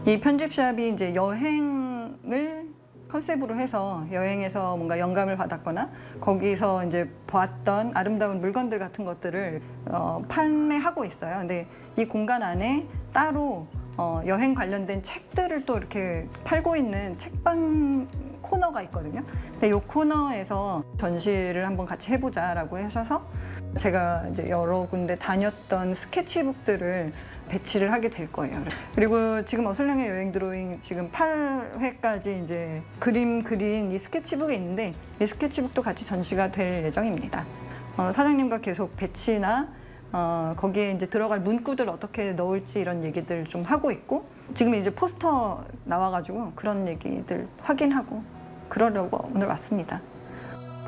이 편집샵이 이제 여행을 컨셉으로 해서 여행에서 뭔가 영감을 받았거나 거기서 이제 봤던 아름다운 물건들 같은 것들을 판매하고 있어요. 근데 이 공간 안에 따로 여행 관련된 책들을 또 이렇게 팔고 있는 책방 코너가 있거든요. 근데 이 코너에서 전시를 한번 같이 해보자라고 하셔서 제가 이제 여러 군데 다녔던 스케치북들을 배치를 하게 될 거예요. 그리고 지금 어슬렁의 여행 드로잉 지금 8회까지 이제 그림 그린 이 스케치북이 있는데 이 스케치북도 같이 전시가 될 예정입니다. 사장님과 계속 배치나 거기에 이제 들어갈 문구들 어떻게 넣을지 이런 얘기들 좀 하고 있고 지금 이제 포스터 나와가지고 그런 얘기들 확인하고 그러려고 오늘 왔습니다.